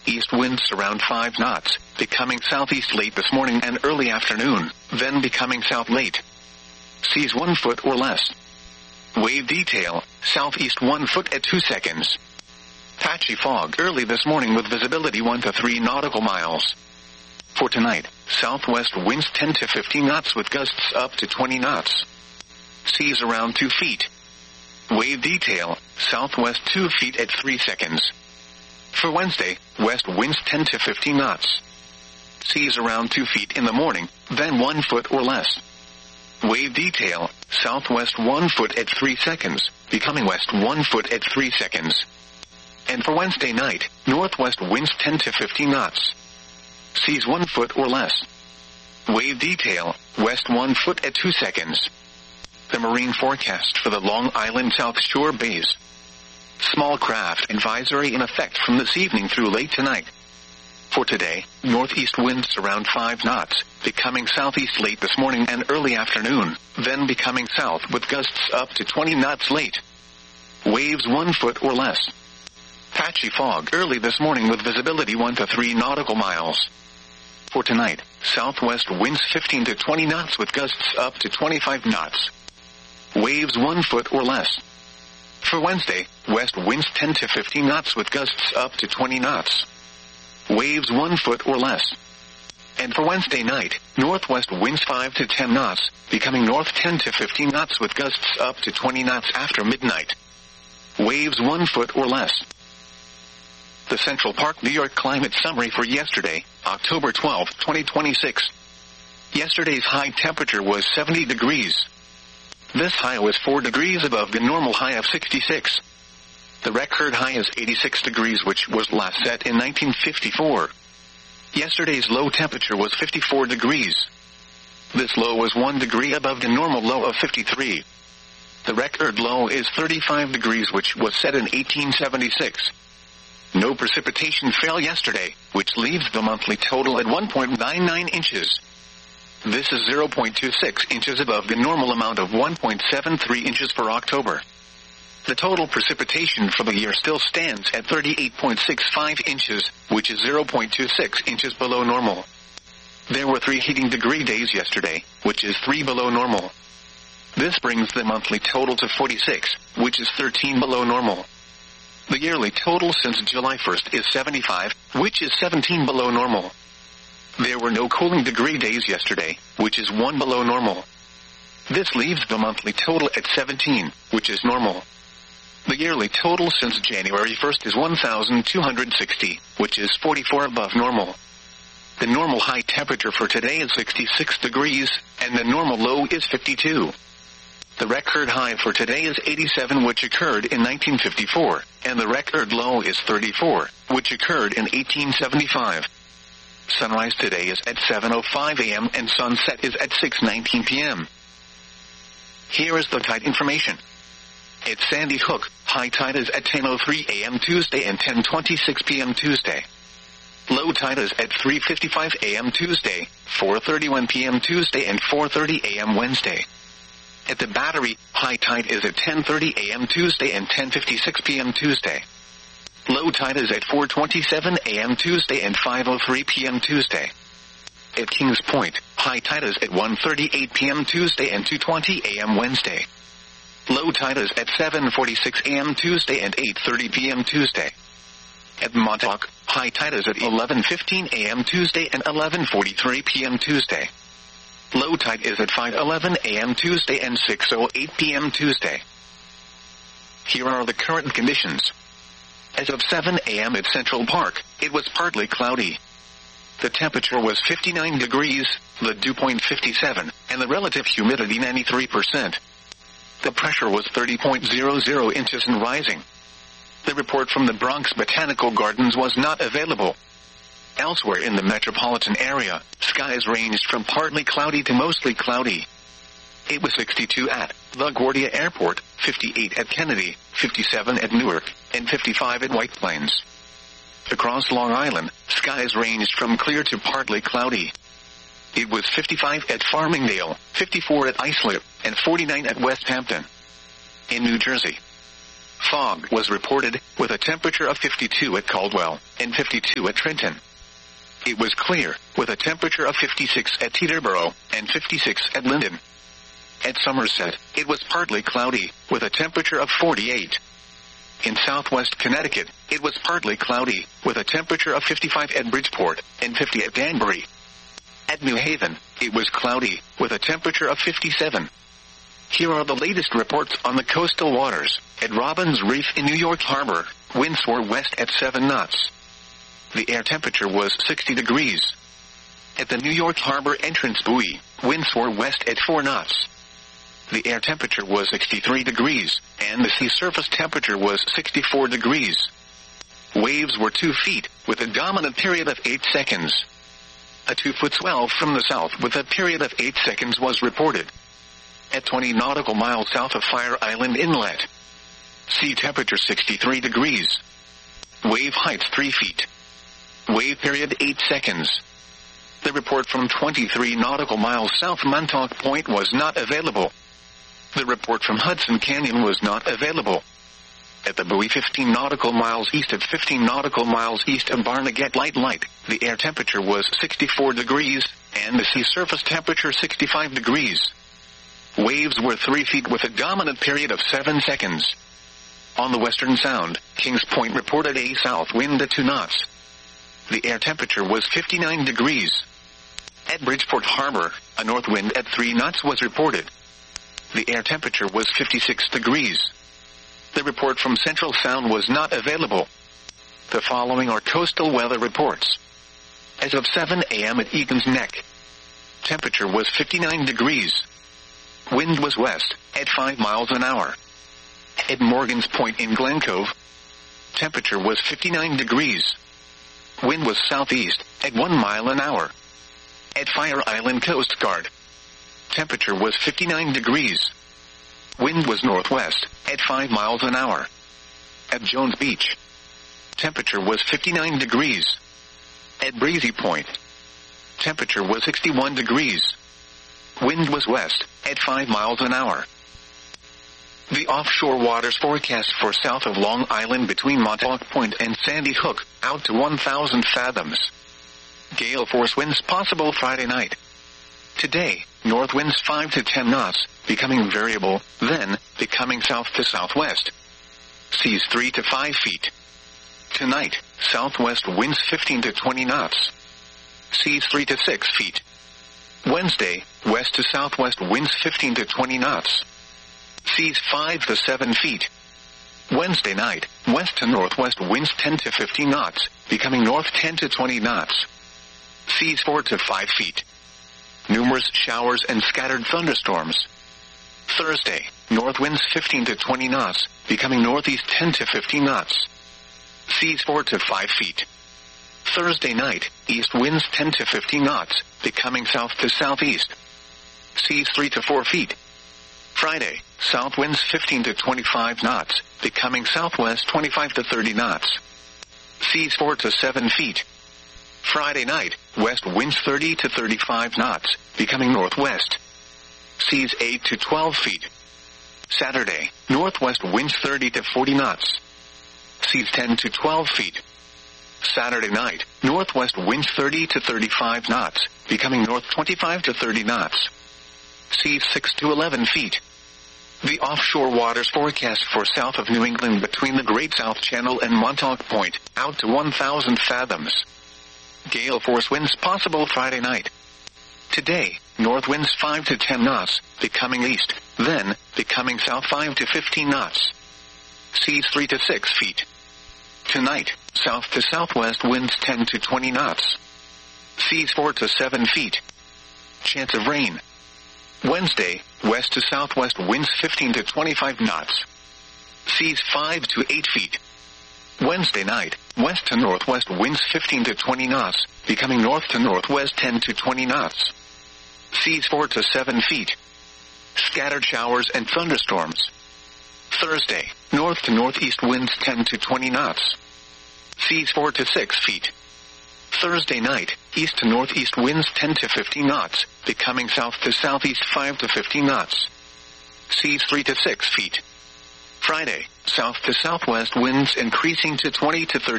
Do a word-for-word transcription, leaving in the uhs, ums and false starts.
East winds around five knots, becoming southeast late this morning and early afternoon, then becoming south late. Seas one foot or less. Wave detail, southeast one foot at two seconds. Patchy fog early this morning with visibility one to three nautical miles. For tonight, southwest winds ten to fifteen knots with gusts up to twenty knots. Seas around two feet. Wave detail, southwest two feet at three seconds. For Wednesday, west winds ten to fifteen knots. Seas around two feet in the morning, then one foot or less. Wave detail, southwest one foot at three seconds, becoming west one foot at three seconds. And for Wednesday night, northwest winds ten to fifteen knots. Seas one foot or less. Wave detail, west one foot at two seconds. The marine forecast for the Long Island South Shore bays. Small craft advisory in effect from this evening through late tonight. For today, northeast winds around five knots, becoming southeast late this morning and early afternoon, then becoming south with gusts up to twenty knots late. Waves one foot or less. Patchy fog early this morning with visibility one to three nautical miles. For tonight, southwest winds fifteen to twenty knots with gusts up to twenty-five knots. Waves one foot or less. For Wednesday, west winds ten to fifteen knots with gusts up to twenty knots. Waves one foot or less. And for Wednesday night, northwest winds five to ten knots, becoming north ten to fifteen knots with gusts up to twenty knots after midnight. Waves one foot or less. The Central Park New York climate summary for yesterday, October twelfth, twenty twenty-six. Yesterday's high temperature was seventy degrees. This high was four degrees above the normal high of sixty-six. The record high is eighty-six degrees, which was last set in nineteen fifty-four. Yesterday's low temperature was fifty-four degrees. This low was one degree above the normal low of fifty-three. The record low is thirty-five degrees, which was set in eighteen seventy-six. No precipitation fell yesterday, which leaves the monthly total at one point nine nine inches. This is zero point two six inches above the normal amount of one point seven three inches for October. The total precipitation for the year still stands at thirty-eight point six five inches, which is zero point two six inches below normal. There were three heating degree days yesterday, which is three below normal. This brings the monthly total to forty-six, which is thirteen below normal. The yearly total since July first is seventy-five, which is seventeen below normal. There were no cooling degree days yesterday, which is one below normal. This leaves the monthly total at seventeen, which is normal. The yearly total since January first is one thousand two hundred sixty, which is forty-four above normal. The normal high temperature for today is sixty-six degrees, and the normal low is fifty-two. The record high for today is eighty-seven, which occurred in nineteen fifty-four, and the record low is thirty-four, which occurred in eighteen seventy-five. Sunrise today is at seven oh five a m and sunset is at six nineteen p m Here is the tide information. At Sandy Hook, high tide is at ten oh three a m Tuesday and ten twenty-six p m Tuesday. Low tide is at three fifty-five a m Tuesday, four thirty-one p m Tuesday and four thirty a m Wednesday. At the Battery, high tide is at ten thirty a m Tuesday and ten fifty-six p m Tuesday. Low tide is at four twenty-seven a m Tuesday and five oh three p m Tuesday. At Kings Point, high tide is at one thirty-eight p m Tuesday and two twenty a m Wednesday. Low tide is at seven forty-six a m Tuesday and eight thirty p m Tuesday. At Montauk, high tide is at eleven fifteen a m Tuesday and eleven forty-three p m Tuesday. Low tide is at five eleven a m Tuesday and six oh eight p m Tuesday. Here are the current conditions. As of seven a m at Central Park, it was partly cloudy. The temperature was fifty-nine degrees, the dew point fifty-seven, and the relative humidity ninety-three percent. The pressure was thirty point zero zero inches and rising. The report from the Bronx Botanical Gardens was not available. Elsewhere in the metropolitan area, skies ranged from partly cloudy to mostly cloudy. It was sixty-two at LaGuardia Airport, fifty-eight at Kennedy, fifty-seven at Newark, and fifty-five at White Plains. Across Long Island, skies ranged from clear to partly cloudy. It was fifty-five at Farmingdale, fifty-four at Islip, and forty-nine at West Hampton. In New Jersey, Fog was reported, with a temperature of fifty-two at Caldwell, and fifty-two at Trenton. It was clear, with a temperature of fifty-six at Teterboro, and fifty-six at Linden. At Somerset, it was partly cloudy, with a temperature of forty-eight. In southwest Connecticut, it was partly cloudy, with a temperature of fifty-five at Bridgeport, and fifty at Danbury. At New Haven, it was cloudy, with a temperature of fifty-seven. Here are the latest reports on the coastal waters. At Robbins Reef in New York Harbor, winds were west at seven knots. The air temperature was sixty degrees. At the New York Harbor entrance buoy, winds were west at four knots. The air temperature was sixty-three degrees, and the sea surface temperature was sixty-four degrees. Waves were two feet, with a dominant period of eight seconds. A two-foot swell from the south with a period of eight seconds was reported. At twenty nautical miles south of Fire Island Inlet. Sea temperature sixty-three degrees. Wave height three feet. Wave period eight seconds. The report from twenty-three nautical miles south Montauk Point was not available. The report from Hudson Canyon was not available. At the buoy fifteen nautical miles east of fifteen nautical miles east of Barnegat Light Light, the air temperature was sixty-four degrees, and the sea surface temperature sixty-five degrees. Waves were three feet with a dominant period of seven seconds. On the Western Sound, Kings Point reported a south wind at two knots. The air temperature was fifty-nine degrees. At Bridgeport Harbor, a north wind at three knots was reported. The air temperature was fifty-six degrees. The report from Central Sound was not available. The following are coastal weather reports. As of seven a.m. at Egan's Neck, temperature was fifty-nine degrees. Wind was west, at five miles an hour. At Morgan's Point in Glen Cove, temperature was fifty-nine degrees. Wind was southeast, at one mile an hour. At Fire Island Coast Guard, temperature was fifty-nine degrees. Wind was northwest, at five miles an hour. At Jones Beach, temperature was fifty-nine degrees. At Breezy Point, temperature was sixty-one degrees. Wind was west, at five miles an hour. The offshore waters forecast for south of Long Island between Montauk Point and Sandy Hook, out to one thousand fathoms. Gale force winds possible Friday night. Today, north winds five to ten knots, becoming variable, then, becoming south to southwest. Seas three to five feet. Tonight, southwest winds fifteen to twenty knots. Seas three to six feet. Wednesday, west to southwest winds fifteen to twenty knots. Seas five to seven feet. Wednesday night, west to northwest winds ten to fifteen knots, becoming north ten to twenty knots. Seas four to five feet. Numerous showers and scattered thunderstorms. Thursday, north winds fifteen to twenty knots, becoming northeast ten to fifteen knots. Seas four to five feet. Thursday night, east winds ten to fifteen knots, becoming south to southeast. Seas three to four feet. Friday, south winds fifteen to twenty-five knots, becoming southwest twenty-five to thirty knots. Seas four to seven feet. Friday night, west winds thirty to thirty-five knots, becoming northwest. Seas eight to twelve feet. Saturday, northwest winds thirty to forty knots. Seas ten to twelve feet. Saturday night, northwest winds thirty to thirty-five knots, becoming north twenty-five to thirty knots. Seas six to eleven feet. The offshore waters forecast for south of New England between the Great South Channel and Montauk Point, out to one thousand fathoms. Gale force winds possible Friday night. Today, north winds five to ten knots, becoming east, then, becoming south five to fifteen knots. Seas three to six feet. Tonight, south to southwest winds ten to twenty knots. Seas four to seven feet. Chance of rain. Wednesday, west to southwest winds fifteen to twenty-five knots. Seas five to eight feet. Wednesday night, west to northwest winds fifteen to twenty knots, becoming north to northwest ten to twenty knots. Seas four to seven feet. Scattered showers and thunderstorms. Thursday, north to northeast winds ten to twenty knots. Seas four to six feet. Thursday night, east to northeast winds ten to fifteen knots, becoming south to southeast five to fifteen knots. Seas three to six feet. Friday, South to southwest winds increasing to twenty to thirty